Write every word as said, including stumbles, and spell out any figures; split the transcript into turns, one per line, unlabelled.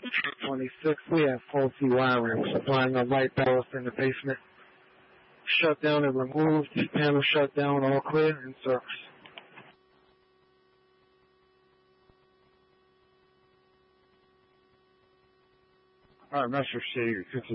twenty-six, we have faulty wiring supplying a light ballast in the basement. Shut down and removed. Panel shut down, all clear, in service.
All right, Master C,